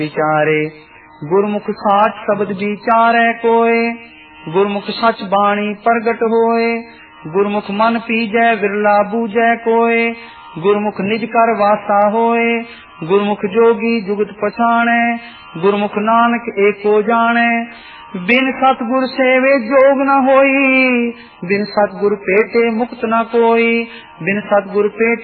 विचारे गुरमुख साच शब्द विचारे कोय, गुरमुख सच बाणी प्रगट होए, गुरमुख मन पीजै विरला बूझै कोय, गुरमुख निज कर वासा होए, गुरमुख जोगी जुगत पछाणै, गुरमुख नानक एको जाने। बिन सतगुर सेवे जोग न होई, बिन सतगुर पेटे मुक्त न कोई, बिन सतगुर पेटे